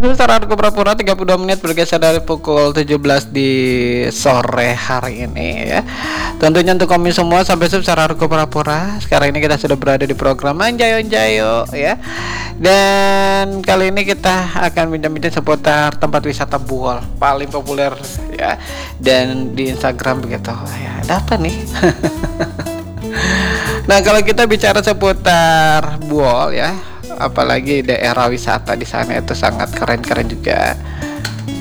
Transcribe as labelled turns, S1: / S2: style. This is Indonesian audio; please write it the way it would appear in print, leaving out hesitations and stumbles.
S1: Saran aku pura-pura 32 menit bergeser dari pukul 17 di sore hari ini ya. Tentunya untuk kami semua sampai saran aku pura-pura. Sekarang ini kita sudah berada di program Anjayo ya. Dan kali ini kita akan bincang-bincang seputar tempat wisata Buol paling populer ya. Dan di Instagram begitu ya. Ada apa nih? Nah, kalau kita bicara seputar Buol ya, apalagi daerah wisata di sana itu sangat keren-keren juga.